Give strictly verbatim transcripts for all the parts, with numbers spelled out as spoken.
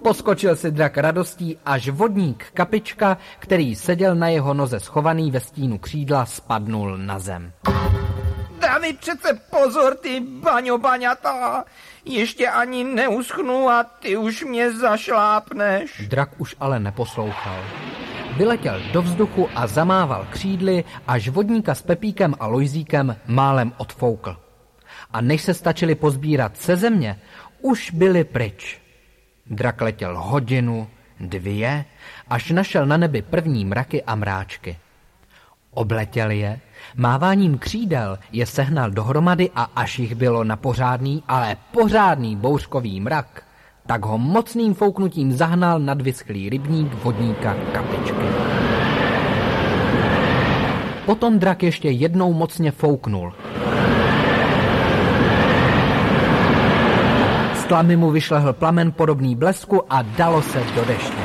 Poskočil si drak radostí, až vodník Kapička, který seděl na jeho noze schovaný ve stínu křídla, spadnul na zem. Dá mi přece pozor, ty baňo baňata, ještě ani neuschnu a ty už mě zašlápneš. Drak už ale neposlouchal. Vyletěl do vzduchu a zamával křídly, až vodníka s Pepíkem a Lojzíkem málem odfoukl. A než se stačili pozbírat se země, už byli pryč. Drak letěl hodinu, dvě, až našel na nebi první mraky a mráčky. Obletěl je, máváním křídel je sehnal dohromady a až jich bylo na pořádný, ale pořádný bouřkový mrak, tak ho mocným fouknutím zahnal nad vyschlý rybník vodníka Kapičky. Potom drak ještě jednou mocně fouknul. Z tlamy mu vyšlehl plamen podobný blesku a dalo se do deště.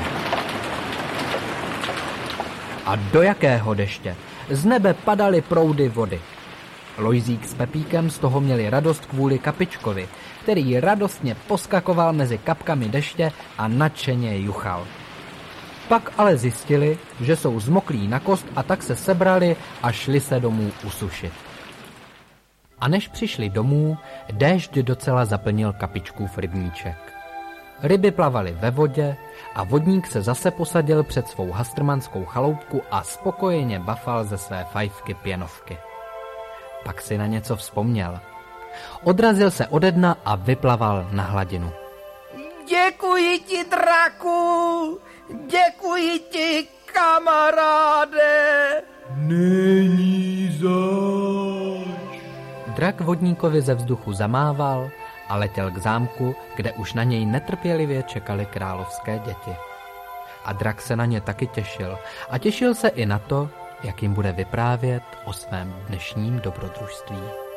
A do jakého deště? Z nebe padaly proudy vody. Lojzík s Pepíkem z toho měli radost kvůli Kapičkovi, který radostně poskakoval mezi kapkami deště a nadšeně juchal. Pak ale zjistili, že jsou zmoklí na kost a tak se sebrali a šli se domů usušit. A než přišli domů, déšť docela zaplnil Kapičkův rybníček. Ryby plavaly ve vodě a vodník se zase posadil před svou hastrmanskou chaloupku a spokojeně bafal ze své fajfky pěnovky. Pak si na něco vzpomněl. Odrazil se ode dna a vyplaval na hladinu. Děkuji ti, draku! Děkuji ti, kamaráde! Není zač. Drak vodníkovi ze vzduchu zamával a letěl k zámku, kde už na něj netrpělivě čekali královské děti. A drak se na ně taky těšil a těšil se i na to, jak jim bude vyprávět o svém dnešním dobrodružství.